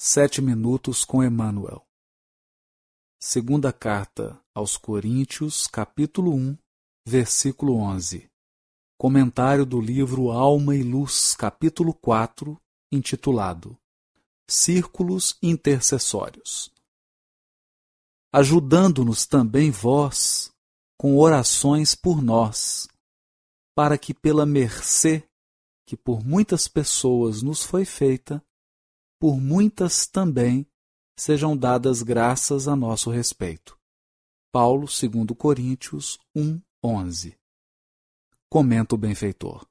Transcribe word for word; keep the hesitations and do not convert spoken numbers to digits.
Sete minutos com Emmanuel. Segunda carta aos Coríntios, capítulo um, versículo onze. Comentário do livro Alma e Luz, capítulo quatro, intitulado Círculos Intercessórios. Ajudando-nos também vós com orações por nós, para que pela mercê que por muitas pessoas nos foi feita, por muitas também sejam dadas graças a nosso respeito. Paulo, segundo Coríntios um, onze. Comenta o benfeitor.